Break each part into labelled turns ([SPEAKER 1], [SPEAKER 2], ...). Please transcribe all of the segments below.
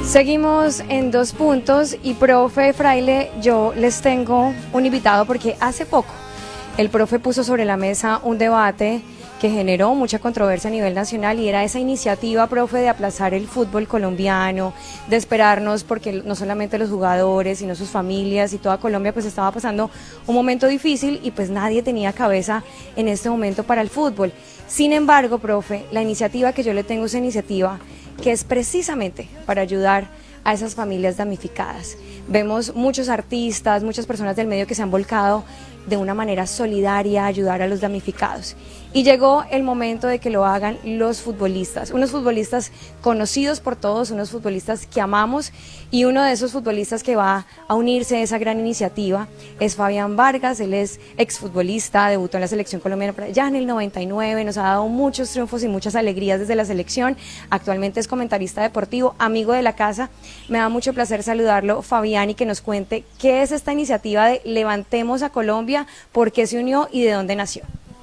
[SPEAKER 1] Seguimos en Dos Puntos y profe Fraile, yo les tengo un invitado porque hace poco el profe puso sobre la mesa un debate que generó mucha controversia a nivel nacional y era esa iniciativa, profe, de aplazar el fútbol colombiano, de esperarnos porque no solamente los jugadores, sino sus familias y toda Colombia pues estaba pasando un momento difícil y pues nadie tenía cabeza en este momento para el fútbol. Sin embargo, profe, la iniciativa que yo le tengo es una iniciativa que es precisamente para ayudar a esas familias damnificadas. Vemos muchos artistas, muchas personas del medio que se han volcado de una manera solidaria a ayudar a los damnificados. Y llegó el momento de que lo hagan los futbolistas, unos futbolistas conocidos por todos, unos futbolistas que amamos, y uno de esos futbolistas que va a unirse a esa gran iniciativa es Fabián Vargas. Él es exfutbolista, debutó en la selección colombiana ya en el 99, nos ha dado muchos triunfos y muchas alegrías desde la selección, actualmente es comentarista deportivo, amigo de la casa. Me da mucho placer saludarlo, Fabián, y que nos cuente qué es esta iniciativa de Levantemos a Colombia, por qué se unió y de dónde nació.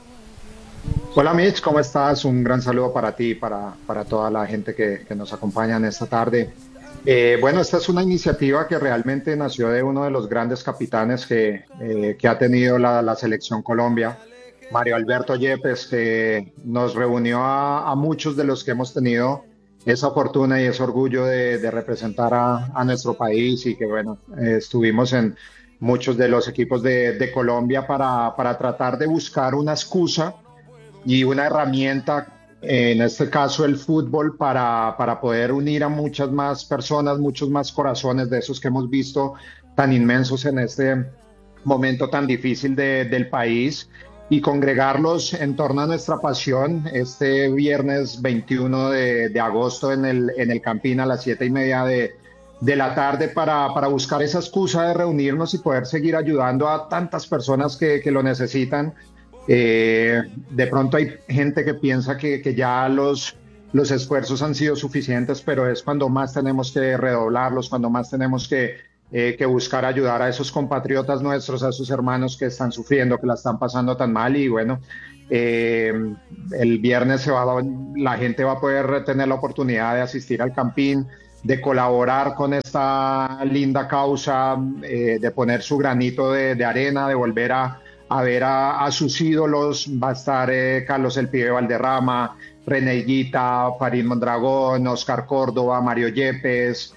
[SPEAKER 2] Hola Mitch, ¿cómo estás? Un gran saludo para ti y para toda la gente que nos acompaña en esta tarde. Bueno, esta es una iniciativa que realmente nació de uno de los grandes capitanes que ha tenido la Selección Colombia, Mario Alberto Yepes, que nos reunió a muchos de los que hemos tenido esa fortuna y ese orgullo de representar a nuestro país y que bueno, estuvimos en muchos de los equipos de Colombia para tratar de buscar una excusa y una herramienta, en este caso el fútbol, para poder unir a muchas más personas, muchos más corazones de esos que hemos visto tan inmensos en este momento tan difícil del país y congregarlos en torno a nuestra pasión este viernes 21 de agosto en el Campín a las 7:30 de la tarde para buscar esa excusa de reunirnos y poder seguir ayudando a tantas personas que lo necesitan. De pronto hay gente que piensa que ya los esfuerzos han sido suficientes, pero es cuando más tenemos que redoblarlos, cuando más tenemos que buscar ayudar a esos compatriotas nuestros, a esos hermanos que están sufriendo, que la están pasando tan mal. Y bueno, el viernes la gente va a poder tener la oportunidad de asistir al Campín, de colaborar con esta linda causa, de poner su granito de arena, de volver a ver a sus ídolos. Va a estar Carlos El Pibe Valderrama, René Higuita, Farid Mondragón, Oscar Córdoba, Mario Yepes,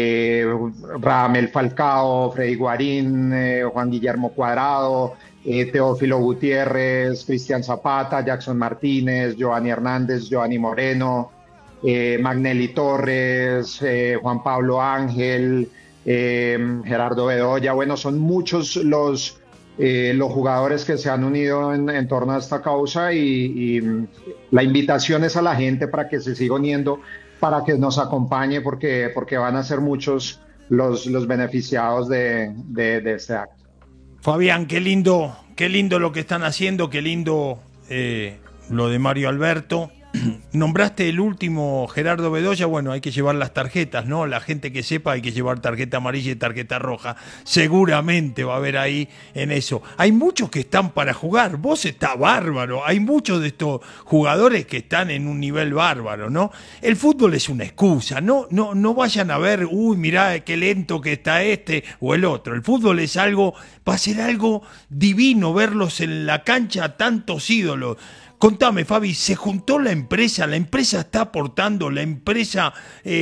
[SPEAKER 2] Radamel Falcao, Freddy Guarín, Juan Guillermo Cuadrado, Teófilo Gutiérrez, Cristian Zapata, Jackson Martínez, Giovanni Hernández, Giovanni Moreno, Magnelli Torres, Juan Pablo Ángel, Gerardo Bedoya. Bueno, son muchos los jugadores que se han unido en torno a esta causa y la invitación es a la gente para que se siga uniendo, para que nos acompañe porque van a ser muchos los beneficiados de este acto.
[SPEAKER 3] Fabián, qué lindo lo que están haciendo, qué lindo lo de Mario Alberto. Nombraste el último, Gerardo Bedoya. Bueno, hay que llevar las tarjetas, ¿no? La gente que sepa, hay que llevar tarjeta amarilla y tarjeta roja. Seguramente va a haber ahí en eso. Hay muchos que están para jugar. Vos está bárbaro. Hay muchos de estos jugadores que están en un nivel bárbaro, ¿no? El fútbol es una excusa. No vayan a ver, uy, mirá qué lento que está este o el otro. El fútbol es algo, va a ser algo divino verlos en la cancha, tantos ídolos. Contame, Fabi, ¿se juntó la empresa está aportando, la empresa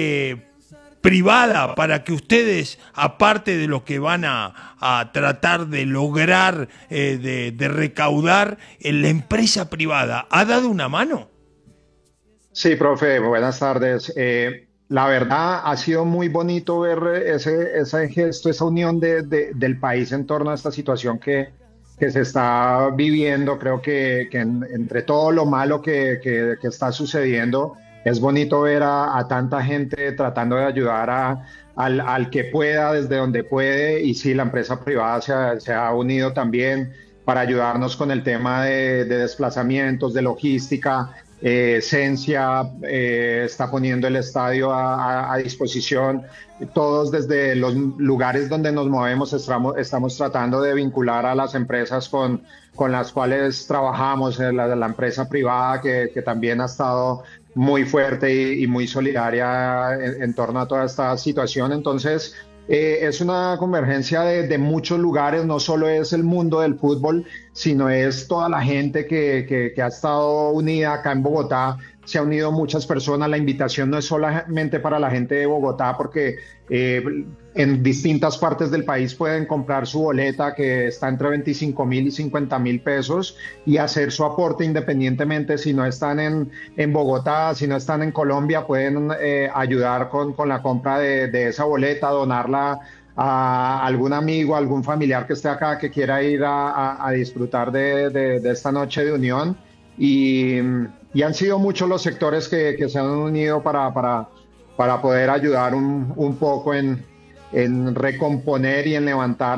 [SPEAKER 3] privada, para que ustedes, aparte de lo que van a tratar de lograr, de recaudar, la empresa privada ha dado una mano?
[SPEAKER 2] Sí, profe, buenas tardes. La verdad ha sido muy bonito ver ese gesto, esa unión del país en torno a esta situación que se está viviendo. Creo que entre todo lo malo que está sucediendo, es bonito ver a tanta gente tratando de ayudar al que pueda, desde donde puede. Y sí, la empresa privada se ha unido también para ayudarnos con el tema de desplazamientos, de logística. Esencia está poniendo el estadio a disposición. Todos desde los lugares donde nos movemos estamos tratando de vincular a las empresas con las cuales trabajamos, la empresa privada que también ha estado muy fuerte y muy solidaria en torno a toda esta situación. Entonces, es una convergencia de muchos lugares, no solo es el mundo del fútbol, sino es toda la gente que ha estado unida acá en Bogotá. Se han unido muchas personas. La invitación no es solamente para la gente de Bogotá, porque eh, en distintas partes del país pueden comprar su boleta, que está entre 25.000 y 50.000 pesos, y hacer su aporte independientemente si no están en Bogotá, si no están en Colombia, pueden ayudar con la compra de esa boleta, donarla a algún amigo, algún familiar que esté acá que quiera ir a disfrutar de esta noche de unión. Y, y han sido muchos los sectores que se han unido para poder ayudar un poco en recomponer y en levantar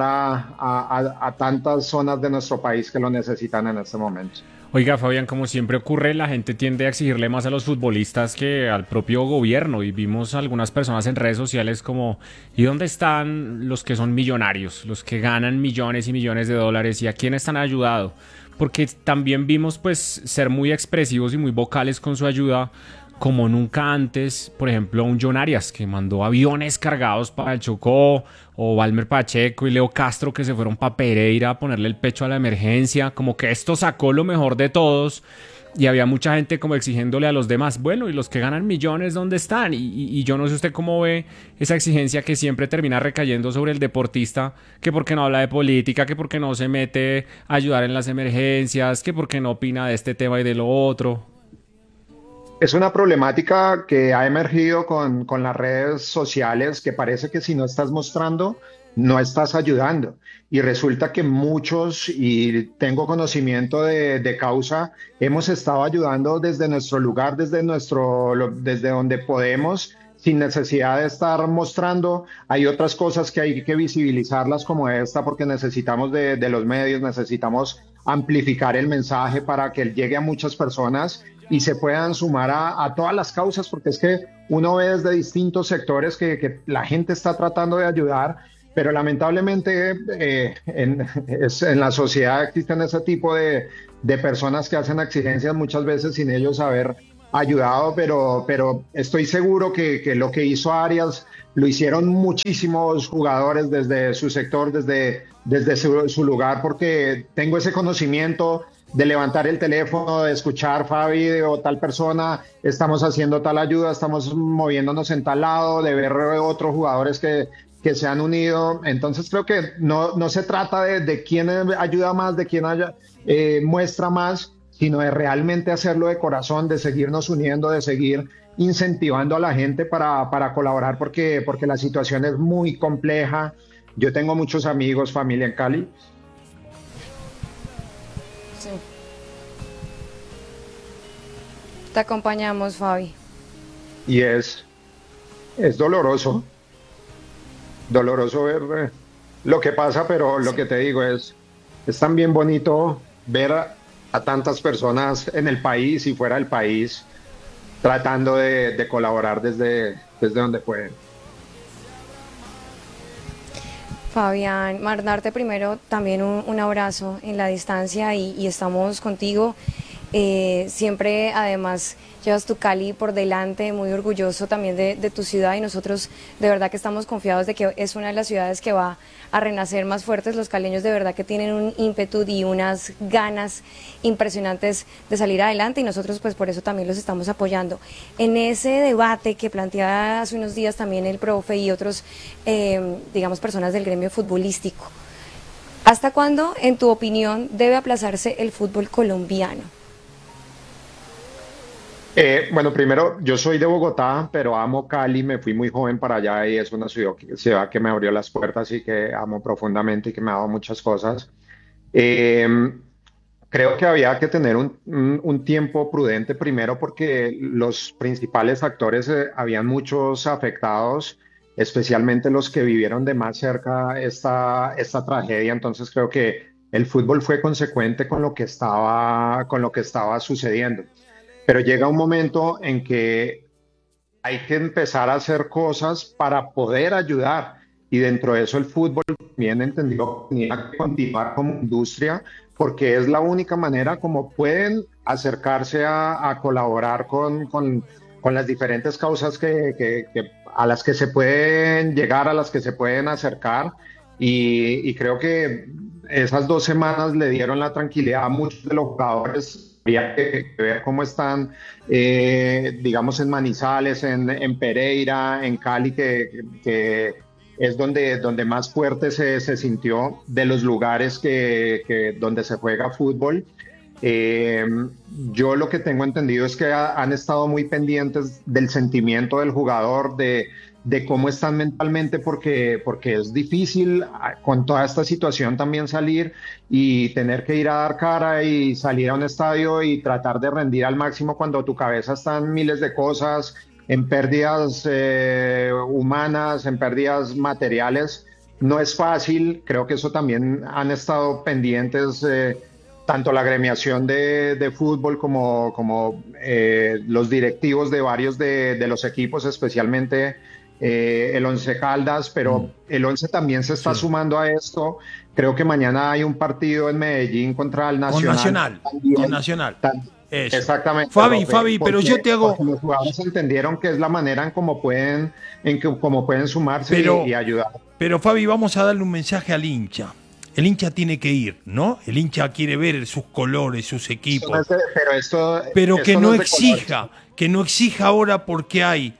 [SPEAKER 2] a tantas zonas de nuestro país que lo necesitan en este momento.
[SPEAKER 4] Oiga, Fabián, como siempre ocurre, la gente tiende a exigirle más a los futbolistas que al propio gobierno y vimos algunas personas en redes sociales como ¿y dónde están los que son millonarios, los que ganan millones y millones de dólares y a quién están ayudado? Porque también vimos pues ser muy expresivos y muy vocales con su ayuda como nunca antes, por ejemplo, un John Arias que mandó aviones cargados para el Chocó, o Valmer Pacheco y Leo Castro que se fueron para Pereira a ponerle el pecho a la emergencia, como que esto sacó lo mejor de todos y había mucha gente como exigiéndole a los demás, bueno, y los que ganan millones, ¿dónde están? Y yo no sé usted cómo ve esa exigencia que siempre termina recayendo sobre el deportista, que porque no habla de política, que porque no se mete a ayudar en las emergencias, que porque no opina de este tema y de lo otro.
[SPEAKER 2] Es una problemática que ha emergido con las redes sociales, que parece que si no estás mostrando, no estás ayudando. Y resulta que muchos, y tengo conocimiento de causa, hemos estado ayudando desde nuestro lugar, desde donde podemos, sin necesidad de estar mostrando. Hay otras cosas que hay que visibilizarlas como esta, porque necesitamos de los medios, necesitamos amplificar el mensaje para que llegue a muchas personas y se puedan sumar a todas las causas, porque es que uno ve desde distintos sectores que la gente está tratando de ayudar, pero lamentablemente en la sociedad existen ese tipo de personas que hacen exigencias muchas veces sin ellos haber ayudado, pero estoy seguro que lo que hizo Arias lo hicieron muchísimos jugadores desde su sector, desde su lugar, porque tengo ese conocimiento de levantar el teléfono, de escuchar Fabi o tal persona, estamos haciendo tal ayuda, estamos moviéndonos en tal lado, de ver otros jugadores que se han unido. Entonces creo que no se trata de quién ayuda más, de quién muestra más, sino de realmente hacerlo de corazón, de seguirnos uniendo, de seguir incentivando a la gente para colaborar, porque la situación es muy compleja. Yo tengo muchos amigos, familia en Cali.
[SPEAKER 1] Sí. Te acompañamos, Fabi.
[SPEAKER 2] Y es doloroso ver lo que pasa, pero lo que te digo es también bonito ver a tantas personas en el país y fuera del país tratando de colaborar desde donde pueden.
[SPEAKER 1] Fabián, mandarte primero también un abrazo en la distancia y estamos contigo. Siempre además llevas tu Cali por delante, muy orgulloso también de tu ciudad y nosotros de verdad que estamos confiados de que es una de las ciudades que va a renacer más fuertes. Los caleños de verdad que tienen un ímpetu y unas ganas impresionantes de salir adelante y nosotros pues por eso también los estamos apoyando. En ese debate que planteaba hace unos días también el profe y otros, digamos, personas del gremio futbolístico, ¿hasta cuándo, en tu opinión, debe aplazarse el fútbol colombiano?
[SPEAKER 2] Bueno, primero, yo soy de Bogotá, pero amo Cali, me fui muy joven para allá y es una ciudad que me abrió las puertas y que amo profundamente y que me ha dado muchas cosas. Eh, Creo que había que tener un tiempo prudente primero porque los principales actores, habían muchos afectados, especialmente los que vivieron de más cerca esta tragedia. Entonces creo que el fútbol fue consecuente con lo que estaba sucediendo. Pero llega un momento en que hay que empezar a hacer cosas para poder ayudar. Y dentro de eso el fútbol también entendió que tenía que continuar como industria porque es la única manera como pueden acercarse a colaborar con las diferentes causas a las que se pueden llegar, a las que se pueden acercar. Y creo que esas 2 semanas le dieron la tranquilidad a muchos de los jugadores. Había que ver cómo están, digamos, en Manizales, en Pereira, en Cali, que es donde más fuerte se sintió de los lugares donde se juega fútbol. Eh, yo lo que tengo entendido es que han estado muy pendientes del sentimiento del jugador, de cómo están mentalmente, porque es difícil con toda esta situación también salir y tener que ir a dar cara y salir a un estadio y tratar de rendir al máximo cuando tu cabeza está en miles de cosas, en pérdidas humanas, en pérdidas materiales. No es fácil, creo que eso también han estado pendientes. Tanto la agremiación de fútbol como los directivos de varios de los equipos, especialmente el Once Caldas, pero el Once también se está sumando a esto. Creo que mañana hay un partido en Medellín contra el Nacional.
[SPEAKER 3] Con Nacional. Eso.
[SPEAKER 2] Exactamente.
[SPEAKER 3] Fabi, pero yo te hago...
[SPEAKER 2] Los jugadores entendieron que es la manera en cómo pueden sumarse y ayudar.
[SPEAKER 3] Pero Fabi, vamos a darle un mensaje al hincha. El hincha tiene que ir, ¿no? El hincha quiere ver sus colores, sus equipos. Pero que no exija ahora, porque hay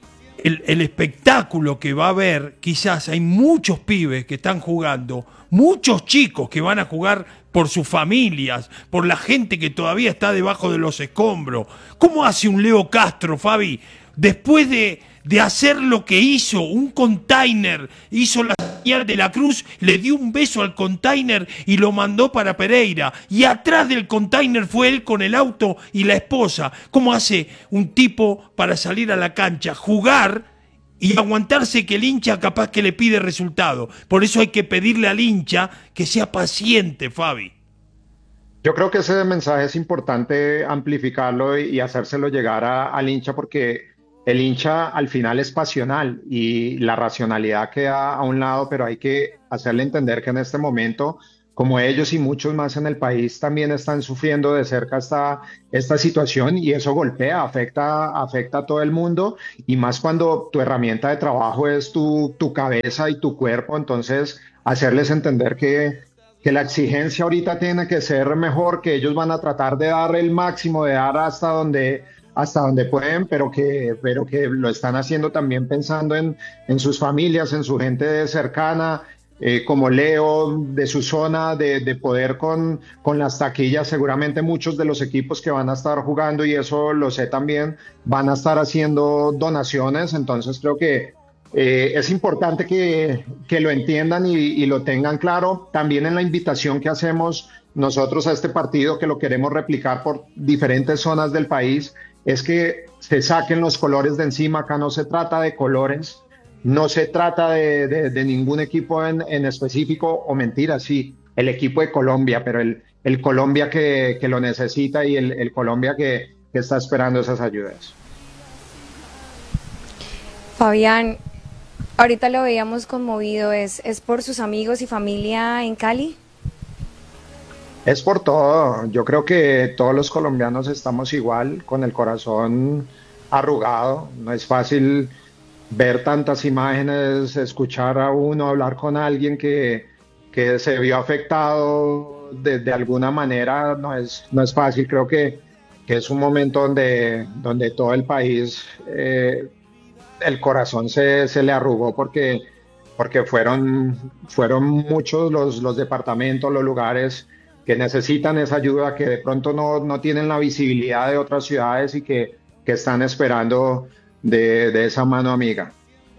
[SPEAKER 3] el espectáculo que va a haber. Quizás hay muchos pibes que están jugando, muchos chicos que van a jugar por sus familias, por la gente que todavía está debajo de los escombros. ¿Cómo hace un Leo Castro, Fabi, después de hacer lo que hizo, un container, hizo la señal de la cruz, le dio un beso al container y lo mandó para Pereira, y atrás del container fue él con el auto y la esposa? ¿Cómo hace un tipo para salir a la cancha, jugar y aguantarse que el hincha capaz que le pide resultado? Por eso hay que pedirle al hincha que sea paciente, Fabi.
[SPEAKER 2] Yo creo que ese mensaje es importante amplificarlo y hacérselo llegar al hincha, porque el hincha al final es pasional y la racionalidad queda a un lado, pero hay que hacerle entender que en este momento, como ellos y muchos más en el país, también están sufriendo de cerca esta situación, y eso golpea, afecta a todo el mundo, y más cuando tu herramienta de trabajo es tu cabeza y tu cuerpo. Entonces hacerles entender que la exigencia ahorita tiene que ser mejor, que ellos van a tratar de dar el máximo, de dar hasta donde pueden, pero que lo están haciendo también pensando en sus familias, en su gente cercana, como Leo, de su zona, de poder con las taquillas. Seguramente muchos de los equipos que van a estar jugando, y eso lo sé también, van a estar haciendo donaciones. Entonces creo que es importante que lo entiendan y lo tengan claro. También en la invitación que hacemos nosotros a este partido, que lo queremos replicar por diferentes zonas del país, es que se saquen los colores de encima. Acá no se trata de colores, no se trata de ningún equipo en específico, o mentira, sí, el equipo de Colombia, pero el Colombia que lo necesita, y el Colombia que está esperando esas ayudas.
[SPEAKER 1] Fabián, ahorita lo veíamos conmovido, ¿es por sus amigos y familia en Cali?
[SPEAKER 2] Es por todo. Yo creo que todos los colombianos estamos igual, con el corazón arrugado. No es fácil ver tantas imágenes, escuchar a uno, hablar con alguien que se vio afectado de alguna manera. No es fácil. Creo que es un momento donde todo el país, el corazón se le arrugó, porque fueron muchos los departamentos, los lugares que necesitan esa ayuda, que de pronto no tienen la visibilidad de otras ciudades, y que están esperando de esa mano amiga.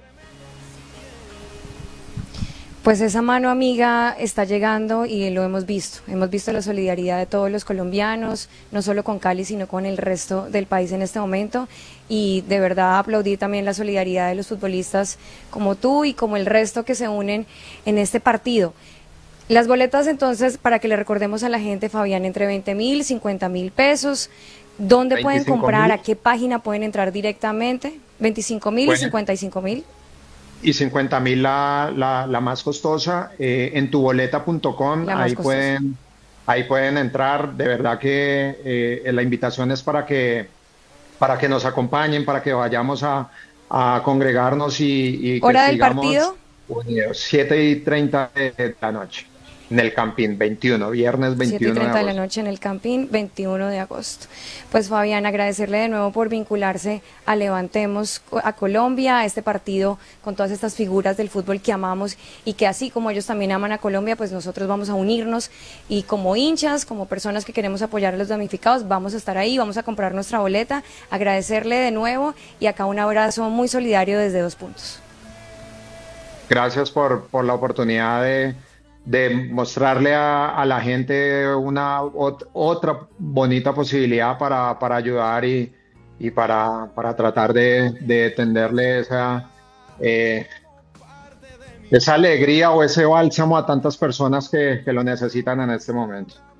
[SPEAKER 1] Pues esa mano amiga está llegando y lo hemos visto. Hemos visto la solidaridad de todos los colombianos, no solo con Cali, sino con el resto del país en este momento. Y de verdad aplaudí también la solidaridad de los futbolistas como tú y como el resto que se unen en este partido. Las boletas, entonces, para que le recordemos a la gente, Fabián, entre 20.000, 50.000 pesos. ¿Dónde pueden comprar? ¿A qué página pueden entrar directamente? 25.000 y 55.000.
[SPEAKER 2] Y 50.000 la más costosa, en tuboleta.com, ahí ahí pueden entrar. De verdad que la invitación es para que nos acompañen, para que vayamos a congregarnos y que
[SPEAKER 1] ¿Hora del
[SPEAKER 2] sigamos
[SPEAKER 1] partido?
[SPEAKER 2] unidos. 7:30 de la noche en el Campín, 21, viernes
[SPEAKER 1] siete y
[SPEAKER 2] 21 de
[SPEAKER 1] treinta de la
[SPEAKER 2] agosto.
[SPEAKER 1] noche en el Campín, 21 de agosto. Pues Fabián, agradecerle de nuevo por vincularse a Levantemos a Colombia, a este partido con todas estas figuras del fútbol que amamos y que así como ellos también aman a Colombia, pues nosotros vamos a unirnos y como hinchas, como personas que queremos apoyar a los damnificados, vamos a estar ahí, vamos a comprar nuestra boleta, agradecerle de nuevo y acá un abrazo muy solidario desde Dos Puntos.
[SPEAKER 2] Gracias por la oportunidad de mostrarle a la gente otra bonita posibilidad para ayudar y para tratar de tenderle eh, esa alegría o ese bálsamo a tantas personas que lo necesitan en este momento.